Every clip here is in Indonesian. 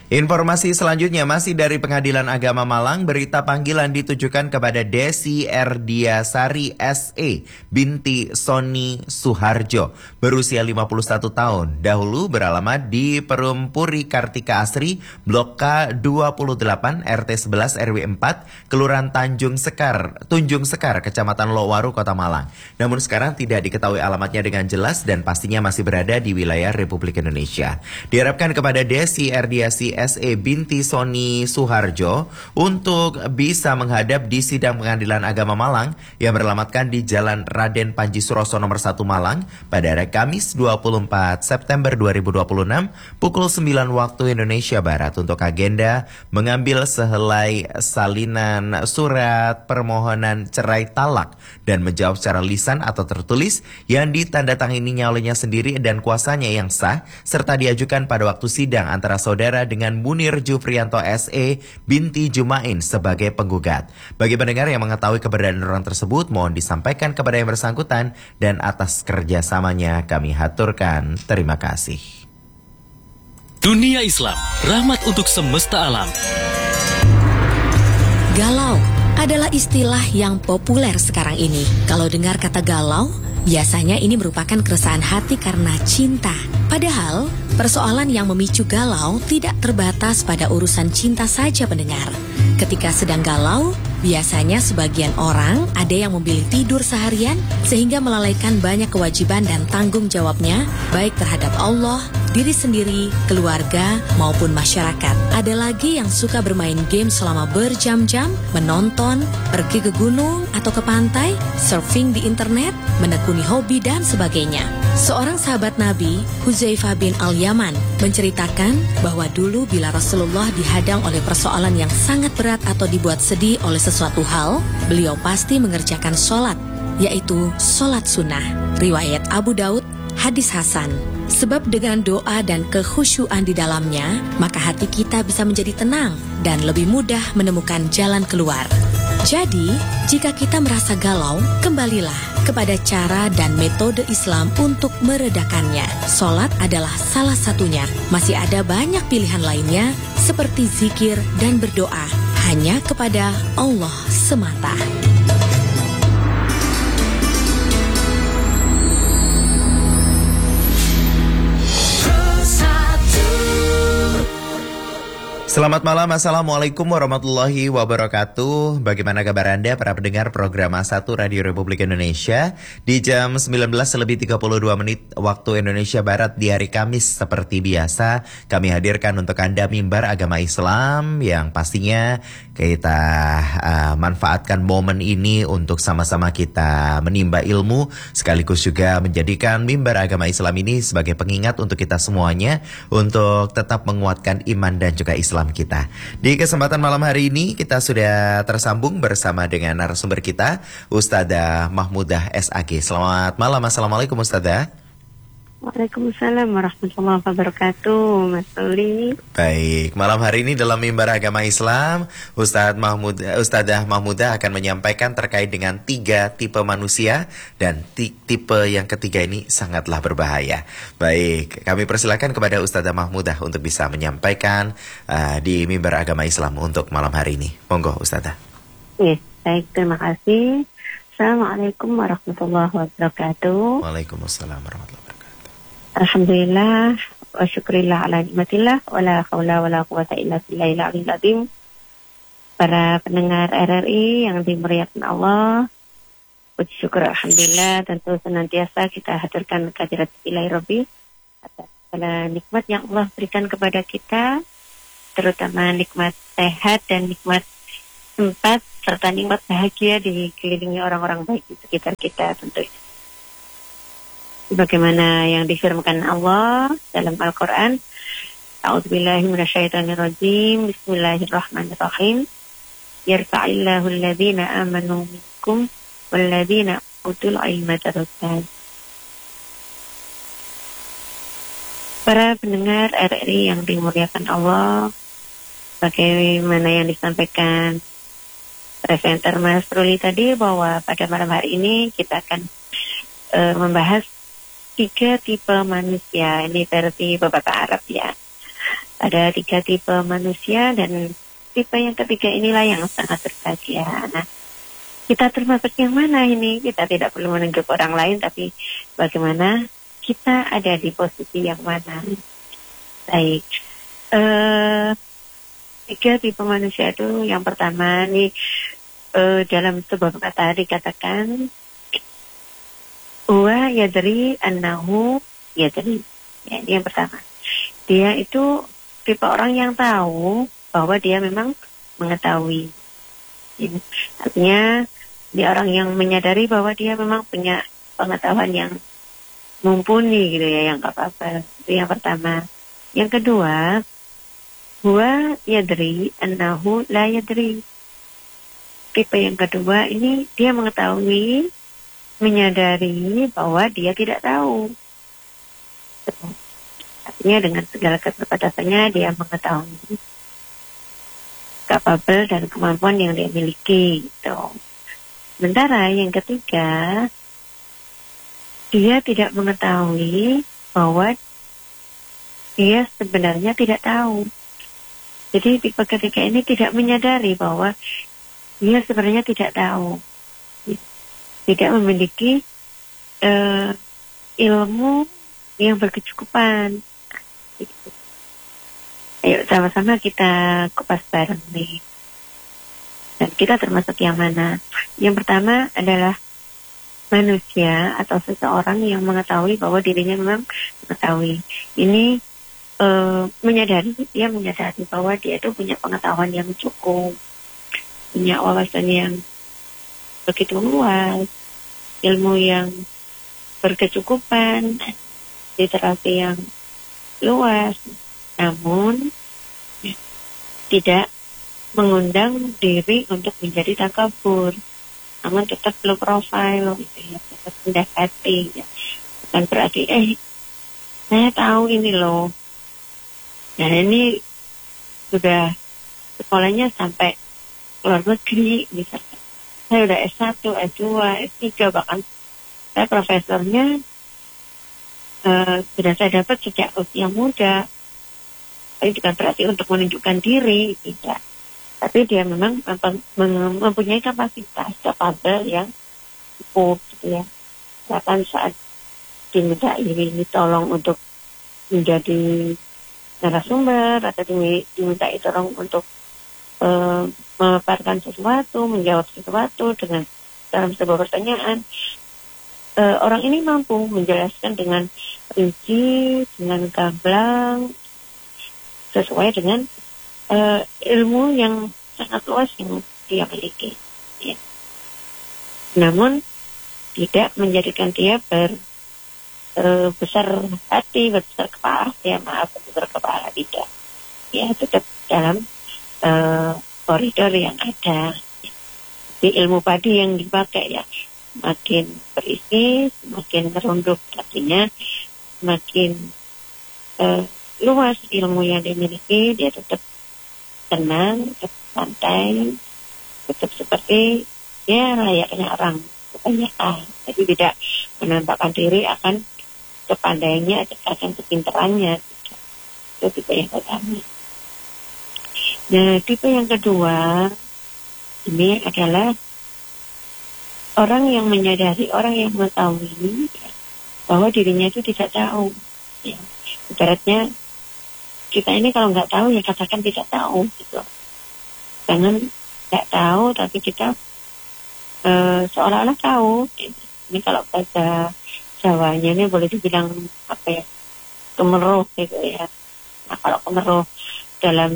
Informasi selanjutnya masih dari Pengadilan Agama Malang, berita panggilan ditujukan kepada Desi Erdiasari SE binti Soni Suharjo berusia 51 tahun. Dahulu beralamat di Perum Puri Kartika Asri, Blok K28 RT 11 RW 4, Kelurahan Tunjung Sekar, Kecamatan Lowaru, Kota Malang. Namun sekarang tidak diketahui alamatnya dengan jelas dan pastinya masih berada di wilayah Republik Indonesia. Diharapkan kepada Desi Erdiasari SE binti Soni Suharjo untuk bisa menghadap di sidang Pengadilan Agama Malang yang beralamatkan di Jalan Raden Panji Suroso nomor 1 Malang pada hari Kamis 24 September 2026 pukul 9 waktu Indonesia Barat untuk agenda mengambil sehelai salinan surat permohonan cerai talak dan menjawab secara lisan atau tertulis yang ditandatanganinya olehnya sendiri dan kuasanya yang sah serta diajukan pada waktu sidang antara saudara dengan Munir Jufrianto SE binti Jumain sebagai penggugat. Bagi pendengar yang mengetahui keberadaan orang tersebut, mohon disampaikan kepada yang bersangkutan dan atas kerjasamanya kami haturkan terima kasih. Dunia Islam, rahmat untuk semesta alam. Galau adalah istilah yang populer sekarang ini. Kalau dengar kata galau, biasanya ini merupakan keresahan hati karena cinta. Padahal, persoalan yang memicu galau tidak terbatas pada urusan cinta saja pendengar. Ketika sedang galau, biasanya sebagian orang ada yang memilih tidur seharian sehingga melalaikan banyak kewajiban dan tanggung jawabnya baik terhadap Allah, diri sendiri, keluarga, maupun masyarakat. Ada lagi yang suka bermain game selama berjam-jam, menonton, pergi ke gunung atau ke pantai, surfing di internet, menekuni hobi dan sebagainya. Seorang sahabat Nabi, Huzaifah bin Al-Yaman, menceritakan bahwa dulu bila Rasulullah dihadang oleh persoalan yang sangat berat atau dibuat sedih oleh sesuatu hal, beliau pasti mengerjakan sholat, yaitu sholat sunnah. Riwayat Abu Daud, hadis Hasan. Sebab dengan doa dan kekhusyuan di dalamnya, maka hati kita bisa menjadi tenang dan lebih mudah menemukan jalan keluar. Jadi, jika kita merasa galau, kembalilah kepada cara dan metode Islam untuk meredakannya. Sholat adalah salah satunya. Masih ada banyak pilihan lainnya, seperti zikir dan berdoa hanya kepada Allah semata. Selamat malam, Assalamualaikum warahmatullahi wabarakatuh. Bagaimana kabar Anda para pendengar program A1 Radio Republik Indonesia di jam 19:32 waktu Indonesia Barat di hari Kamis. Seperti biasa kami hadirkan untuk Anda mimbar agama Islam yang pastinya kita manfaatkan momen ini untuk sama-sama kita menimba ilmu, sekaligus juga menjadikan mimbar agama Islam ini sebagai pengingat untuk kita semuanya untuk tetap menguatkan iman dan juga Islam kita. Di kesempatan malam hari ini kita sudah tersambung bersama dengan narasumber kita, Ustadzah Mahmudah SAG. Selamat malam, Assalamualaikum Ustadzah. Waalaikumsalam warahmatullahi wabarakatuh, Mas Uli. Baik, malam hari ini dalam mimbar agama Islam, Ustadzah Mahmudah akan menyampaikan terkait dengan 3 tipe manusia dan tipe yang ketiga ini sangatlah berbahaya. Baik, kami persilakan kepada Ustadzah Mahmudah untuk bisa menyampaikan di mimbar agama Islam untuk malam hari ini. Monggo Ustadzah. Ya, baik, terima kasih. Assalamualaikum warahmatullahi wabarakatuh. Waalaikumsalam warahmatullahi wabarakatuh. Alhamdulillah wa syukurillah ala nikmatillah wa la hawla wa la quwata illa billahil aliyyil azim. Para pendengar RRI yang dimuliakan Allah, puji syukur alhamdulillah, tentu senantiasa kita haturkan kehadirat Ilahi Rabbi atas segala nikmat yang Allah berikan kepada kita, terutama nikmat sehat dan nikmat tempat serta nikmat bahagia dikelilingi orang-orang baik di sekitar kita tentunya. Sebagaimana yang difirmankan Allah dalam Al-Quran, A'udzubillahi minasyaitonirrajim, Bismillahirrahmanirrahim, Yarfa'illahu alladhina amanu minkum walladhina utul ilma darajat. Para pendengar RRI yang dimuliakan Allah, bagaimana yang disampaikan presenter Mas Ruli tadi, bahwa pada malam hari ini kita akan membahas 3 tipe manusia. Ini versi berbahasa Arab ya. Ada 3 tipe manusia, dan tipe yang ketiga inilah yang sangat berbahagia. Nah, kita termasuk yang mana ini? Kita tidak perlu menunjuk orang lain, tapi bagaimana kita ada di posisi yang mana. Baik. 3 tipe manusia itu, yang pertama nih, dalam sebuah kata dikatakan huwa yadri annahu yadri. Ya, ini yang pertama. Dia itu tipe orang yang tahu bahwa dia memang mengetahui. Ini artinya dia orang yang menyadari bahwa dia memang punya pengetahuan yang mumpuni gitu ya, yang kapabel. Itu yang pertama. Yang kedua, huwa yadri annahu la yadri. Tipe yang kedua ini dia mengetahui, menyadari bahwa dia tidak tahu. Artinya dengan segala keterbatasannya dia mengetahui kapabel dan kemampuan yang dia miliki gitu. Sementara yang ketiga, dia tidak mengetahui bahwa dia sebenarnya tidak tahu. Jadi tipe ketiga ini tidak menyadari bahwa dia sebenarnya tidak tahu, tidak memiliki ilmu yang berkecukupan. Ayo sama-sama kita kupas bareng nih. Dan kita termasuk yang mana? Yang pertama adalah manusia atau seseorang yang mengetahui bahwa dirinya memang mengetahui. Ini dia menyadari bahwa dia itu punya pengetahuan yang cukup, punya wawasan yang begitu luas, ilmu yang berkecukupan, literasi yang luas, namun tidak mengundang diri untuk menjadi takabur, namun tetap low profile, gitu ya, tetap rendah hati, ya. Bukan berarti saya tahu ini loh, dan ini sudah sekolahnya sampai luar negeri, misalnya saya udah S1, S2, S3, bahkan saya profesornya sudah saya dapat sejak usia muda. Tapi bukan berarti untuk menunjukkan diri, tidak. Tapi dia memang mempunyai kapasitas, kapabel yang cukup, gitu ya. Bahkan saat diminta ini tolong untuk menjadi narasumber, atau diminta tolong untuk memaparkan sesuatu, menjawab sesuatu dengan dalam sebuah pertanyaan, orang ini mampu menjelaskan dengan rinci, dengan gamblang, sesuai dengan ilmu yang sangat luas yang dia miliki. Ya. Namun tidak menjadikan dia besar hati, besar kepala, besar kepala, tidak. Ya, tetap dalam koridor yang ada. Di ilmu padi yang dipakai ya, makin berisi, makin merunduk, artinya makin luas ilmu yang dimiliki, dia tetap tenang, tetap santai, tetap seperti ya layaknya orang kebanyakan. Jadi tidak menampakkan diri akan kepandainya, akan kepintarannya. Itu tipe yang pertama. Nah, tipe yang kedua ini adalah orang yang menyadari, orang yang mengetahui bahwa dirinya itu tidak tahu. Ya. Ibaratnya kita ini kalau nggak tahu ya katakan tidak tahu gitu. Jangan nggak tahu tapi kita seolah-olah tahu. Ini kalau bahasa Jawanya ini boleh dibilang apa ya, kemeruh gitu ya. Nah, kalau kemeruh dalam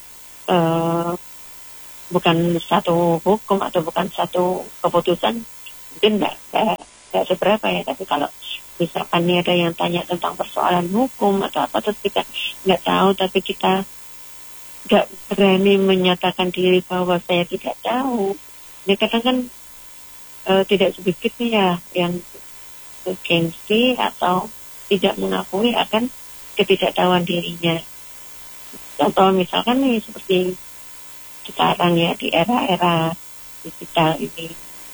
bukan satu hukum atau bukan satu keputusan, mungkin nggak seberapa ya. Tapi kalau misalkan ini ada yang tanya tentang persoalan hukum atau apa, terus kita nggak tahu tapi kita nggak berani menyatakan diri bahwa saya tidak tahu. Ini kadang kan tidak sedikit nih ya yang gengsi atau tidak mengakui akan ketidaktahuan dirinya. Contoh misalkan nih seperti sekarang ya di era-era digital ini,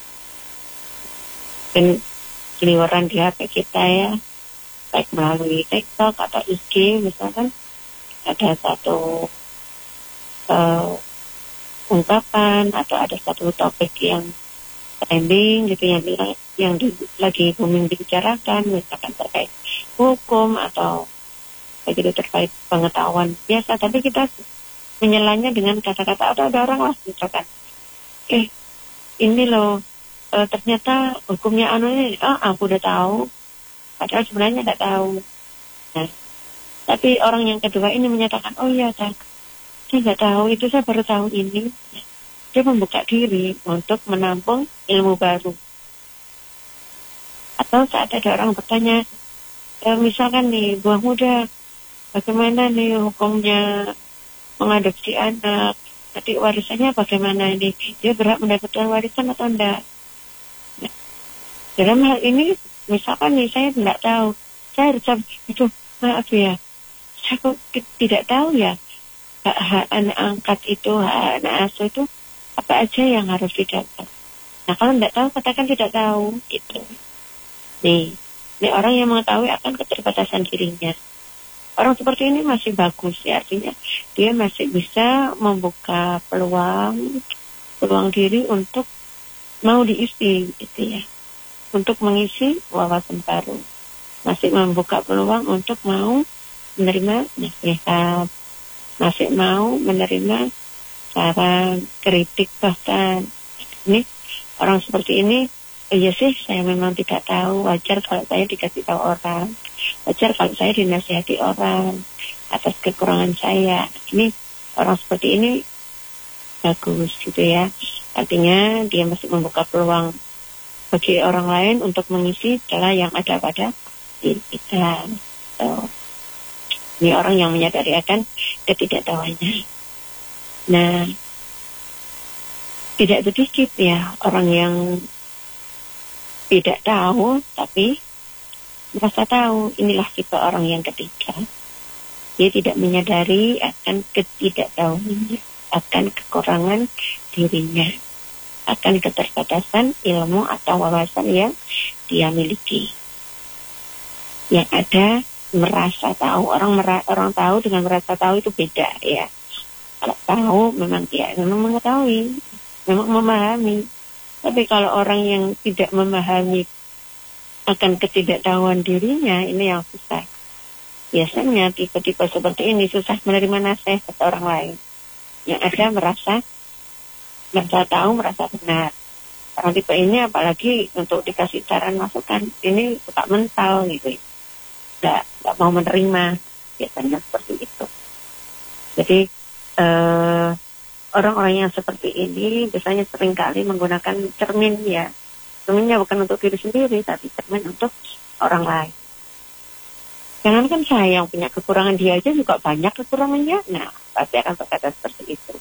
dan seliweran di HP kita ya, baik melalui TikTok atau IG misalkan, ada satu ungkapan atau ada satu topik yang trending gitu, lagi booming dibicarakan, misalkan terkait hukum atau begitu, terkait pengetahuan biasa, tapi kita menyelanya dengan kata-kata, atau ada orang lah misalkan, ini loh ternyata hukumnya ini, aku udah tahu, padahal sebenarnya tidak tahu. Nah, tapi orang yang kedua ini menyatakan, oh iya, saya nggak tahu, itu saya baru tahu ini. Dia membuka diri untuk menampung ilmu baru. Atau saat ada orang bertanya, misalkan nih, buah muda, bagaimana nih hukumnya mengadopsi anak, nanti warisannya bagaimana ini, dia berhak mendapatkan warisan atau enggak. Nah, dalam hal ini, misalkan nih, saya tidak tahu, saya harus itu, maaf ya, saya kok tidak tahu ya, hak anak angkat itu, hak anak asuh itu, apa aja yang harus didapat. Nah, kalau tidak tahu, katakan tidak tahu. Itu. Nih, ini orang yang mengetahui akan keterbatasan dirinya. Orang seperti ini masih bagus, ya, artinya dia masih bisa membuka peluang diri untuk mau diisi, gitu ya. Untuk mengisi wawasan baru. Masih membuka peluang untuk mau menerima nasihat, masih mau menerima saran, kritik bahkan. Ini orang seperti ini, iya sih, saya memang tidak tahu. Wajar kalau saya dikasih tahu orang. Wajar kalau saya dinasihati orang atas kekurangan saya. Ini orang seperti ini bagus gitu ya. Artinya dia masih membuka peluang bagi orang lain untuk mengisi celah yang ada pada diri kita. Ini orang yang menyadari akan ketidaktahuannya. Nah, tidak sedikit ya orang yang tidak tahu tapi merasa tahu. Inilah tipe orang yang ketiga. Dia tidak menyadari akan ketidaktahuannya, akan kekurangan dirinya, akan keterbatasan ilmu atau wawasan yang dia miliki. Yang ada merasa tahu. Orang tahu dengan merasa tahu itu beda ya. Kalau tahu memang dia memang mengetahui, memang memahami. Tapi kalau orang yang tidak memahami akan ketidaktahuan dirinya, ini yang susah. Biasanya tipe-tipe seperti ini susah menerima nasihat orang lain. Yang ada merasa tahu, merasa benar. Orang tipe ini apalagi untuk dikasih saran masukan, ini suka mental gitu. Nggak mau menerima. Biasanya seperti itu. Jadi orang-orang yang seperti ini biasanya seringkali menggunakan cermin ya. Cerminnya bukan untuk diri sendiri, tapi cermin untuk orang lain. Jangankan saya yang punya kekurangan, dia aja juga banyak kekurangannya. Nah, pasti akan berkata seperti itu.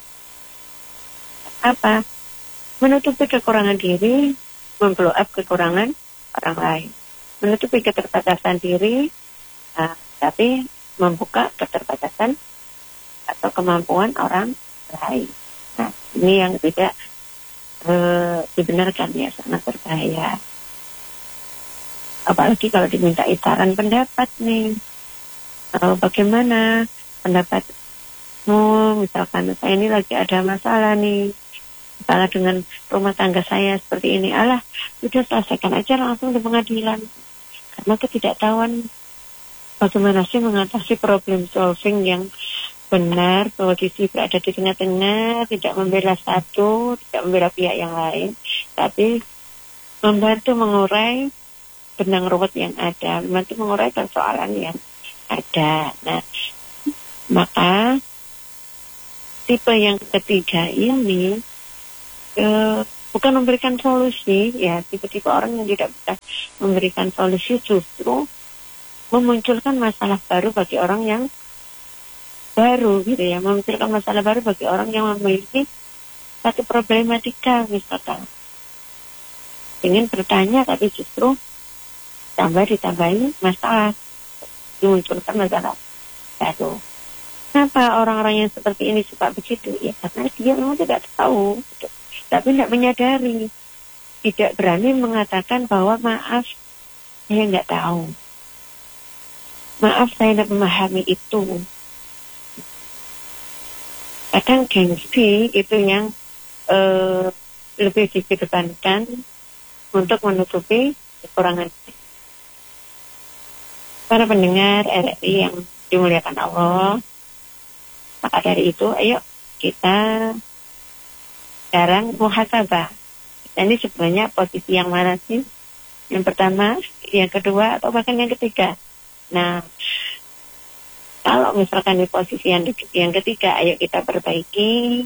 Apa? Menutupi kekurangan diri, memblow up kekurangan orang lain. Menutupi keterbatasan diri, tapi membuka keterbatasan atau kemampuan orang lain. Nah, ini yang tidak dibenarkan ya, sangat berbahaya. Apalagi kalau diminta saran pendapat nih. Bagaimana pendapatmu? Misalkan saya ini lagi ada masalah nih. Masalah dengan rumah tangga saya seperti ini. Alah, sudah selesaikan aja langsung di pengadilan. Karena ketidaktahuan bagaimana sih mengatasi problem solving yang benar, bahwa gizi berada di tengah-tengah, tidak membela satu, tidak membela pihak yang lain, tapi membantu mengurai benang ruwet yang ada, membantu mengurai persoalan yang ada. Nah, maka tipe yang ketiga ini bukan memberikan solusi, ya tipe-tipe orang yang tidak bisa memberikan solusi justru memunculkan masalah baru bagi orang yang baru gitu ya, memunculkan masalah baru bagi orang yang memiliki satu problematika misalkan. Ingin bertanya tapi justru ditambahin masalah, dimunculkan masalah baru. Kenapa orang-orang yang seperti ini suka begitu? Ya karena dia memang tidak tahu, gitu. Tapi tidak menyadari, tidak berani mengatakan bahwa maaf, saya nggak tahu. Maaf, saya tidak memahami itu. Kadang gengsi itu yang lebih dikedepankan untuk menutupi kekurangan. Para pendengar RRI yang dimuliakan Allah, maka dari itu ayo kita sekarang muhasabah. Ini sebenarnya posisi yang mana sih? Yang pertama, yang kedua, atau bahkan yang ketiga. Nah, kalau misalkan di posisi yang ketiga, ayo kita perbaiki.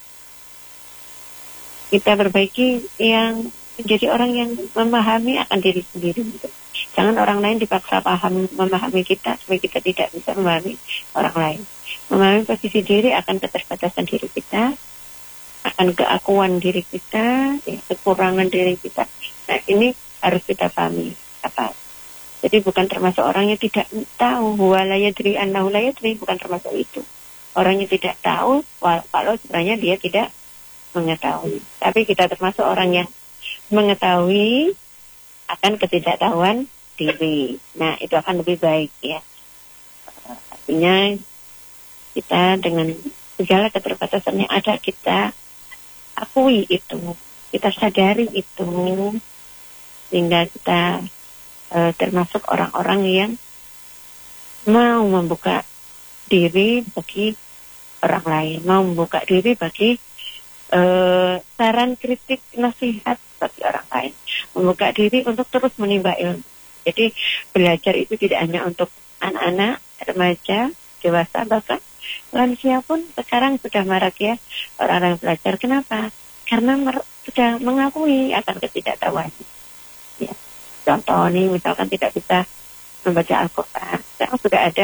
Kita perbaiki yang menjadi orang yang memahami akan diri sendiri. Jangan orang lain dipaksa memahami kita, supaya kita tidak bisa memahami orang lain. Memahami posisi diri akan keterbatasan diri kita, akan keakuan diri kita, kekurangan diri kita. Nah, ini harus kita pahami. Jadi bukan termasuk orang yang tidak tahu, walayadri annahu layadri, bukan termasuk itu. Orang yang tidak tahu, kalau sebenarnya dia tidak mengetahui. Tapi kita termasuk orang yang mengetahui akan ketidaktahuan diri. Nah, itu akan lebih baik ya. Artinya kita dengan segala keterbatasan yang ada, kita akui itu, kita sadari itu, sehingga kita termasuk orang-orang yang mau membuka diri bagi orang lain, mau membuka diri bagi saran, kritik, nasihat bagi orang lain, membuka diri untuk terus menimba ilmu. Jadi belajar itu tidak hanya untuk anak-anak, remaja, dewasa, bahkan lansia pun sekarang sudah marak ya orang-orang belajar. Kenapa? Karena sudah mengakui akan ketidaktahuan. Ya. Contoh nih, misalkan tidak bisa membaca Al-Quran, sekarang sudah ada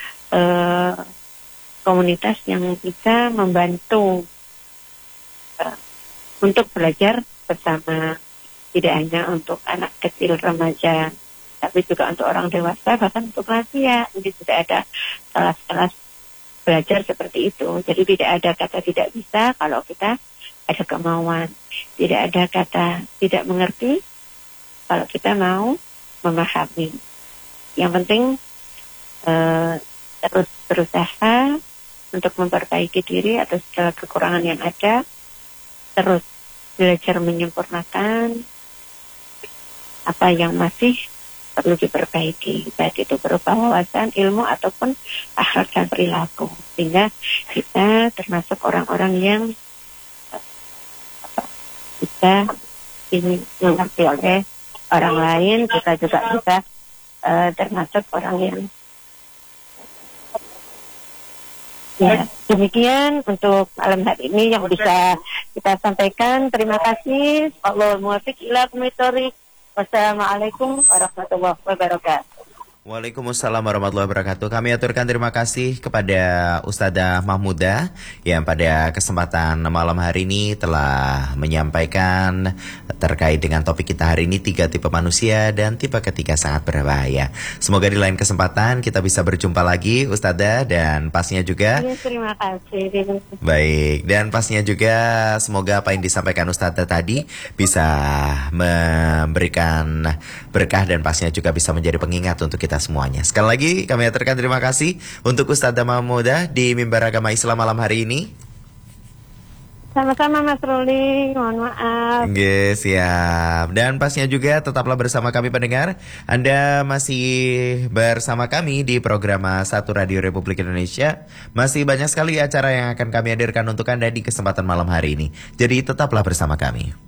komunitas yang bisa membantu untuk belajar bersama, tidak hanya untuk anak kecil remaja, tapi juga untuk orang dewasa, bahkan untuk lansia. Jadi sudah ada kelas-kelas belajar seperti itu. Jadi tidak ada kata tidak bisa kalau kita ada kemauan, tidak ada kata tidak mengerti kalau kita mau memahami. Yang penting terus berusaha untuk memperbaiki diri atas segala kekurangan yang ada, terus belajar menyempurnakan apa yang masih perlu diperbaiki, baik itu berupa wawasan, ilmu, ataupun akhlak dan perilaku, sehingga kita termasuk orang-orang yang bisa dimengerti oleh orang lain. Kita juga bisa termasuk orang yang ya. Demikian untuk malam hari ini yang bisa kita sampaikan. Terima kasih. Allahul muwaffiq ila aqwamit thoriq. Wassalamualaikum warahmatullahi wabarakatuh. Waalaikumsalam warahmatullahi wabarakatuh. Kami aturkan terima kasih kepada Ustadzah Mahmudah yang pada kesempatan malam hari ini telah menyampaikan terkait dengan topik kita hari ini, 3 tipe manusia dan tipe ketiga sangat berbahaya. Semoga di lain kesempatan kita bisa berjumpa lagi Ustadzah, dan pasnya juga. Ya, terima kasih. Baik, dan pasnya juga semoga apa yang disampaikan Ustadzah tadi bisa memberikan berkah dan pasnya juga bisa menjadi pengingat untuk kita semuanya. Sekali lagi kami aturkan terima kasih untuk Ustadzah Mahmudah di Mimbar Agama Islam malam hari ini. Sama-sama Mas Ruli, mohon maaf. Oke, siap. Dan pasnya juga tetaplah bersama kami pendengar. Anda masih bersama kami di program Satu Radio Republik Indonesia. Masih banyak sekali acara yang akan kami hadirkan untuk Anda di kesempatan malam hari ini. Jadi tetaplah bersama kami.